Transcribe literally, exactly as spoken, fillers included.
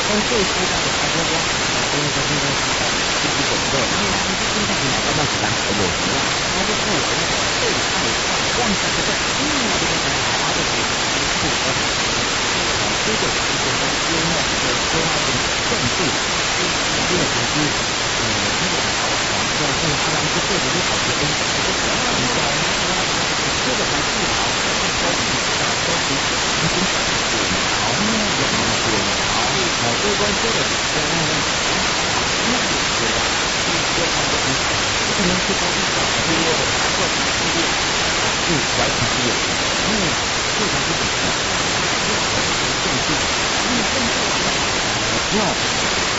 最初的我才说我，我那个那个自己懂得，因为他是现在你来到那时代还有什么，他就说我那个最爱放光的这个，嗯，这个好好的这个不合适，这个这个东西呢，这个说话的正对，这个东西，呃，这个好，这个这个他们是对的，就好学生，这个什么你知道吗？这个还不好，这个都是都是已经好呢，有好。好，这关这个，嗯嗯嗯，那个对吧？这个这个东西，这可能是高一小的，因为我拿过几次的，嗯，完全是有的，嗯，非常不简单，这个正确，嗯，正确，呃，no。